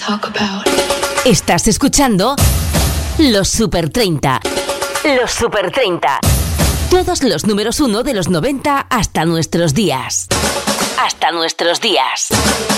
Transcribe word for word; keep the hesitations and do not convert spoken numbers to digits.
talk about. Estás escuchando Los Super treinta. Los Super treinta. Todos los números uno de los noventa hasta nuestros días. Hasta nuestros días.